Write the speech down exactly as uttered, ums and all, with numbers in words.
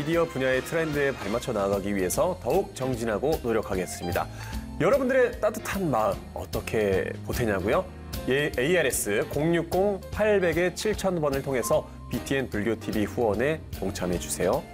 미디어 분야의 트렌드에 발맞춰 나아가기 위해서 더욱 정진하고 노력하겠습니다. 여러분들의 따뜻한 마음 어떻게 보태냐고요? 예, 에이알에스 공육공 팔공공 칠천 번을 통해서 비티엔 불교티비 후원에 동참해 주세요.